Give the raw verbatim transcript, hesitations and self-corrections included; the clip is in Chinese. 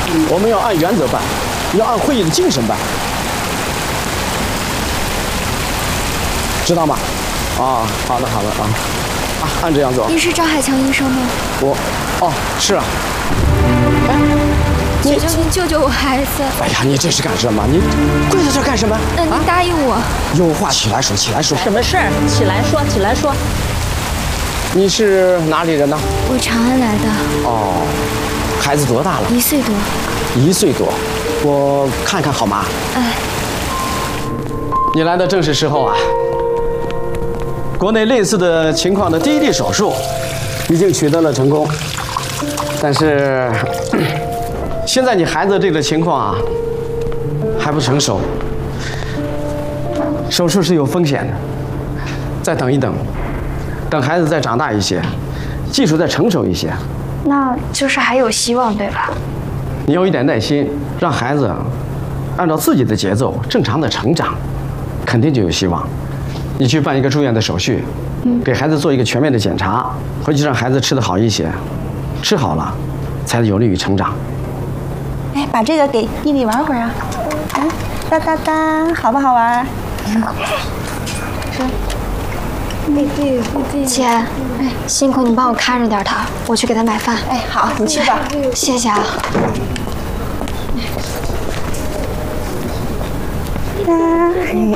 我们要按原则办，要按会议的精神办，知道吗？啊，好的好的啊，啊，按这样做。 你是赵海强医生吗？ 我，哦，是啊。哎， 求求您救救我孩子！ 哎呀，你这是干什么？你跪在这干什么？ 那您答应我。 有话起来说，起来说。 什么事儿？起来说，起来说。 你是哪里人呢？ 我长安来的。 哦，孩子多大了？ 一岁多。 一岁多，我看看好吗？ 哎， 你来的正是时候啊！国内类似的情况的第一例手术已经取得了成功，但是现在你孩子这个情况啊还不成熟，手术是有风险的，再等一等，等孩子再长大一些，技术再成熟一些， 那就是还有希望，对吧？ 你有一点耐心，让孩子按照自己的节奏正常的成长，肯定就有希望。你去办一个住院的手续，给孩子做一个全面的检查，回去让孩子吃得好一些，吃好了，才有利于成长。 哎，把这个给弟弟玩会儿啊！啊，哒哒哒，好不好玩？说，弟弟弟弟。 姐，哎，辛苦你帮我看着点他，我去给他买饭。 哎，好，你去吧。 谢谢啊。 哒。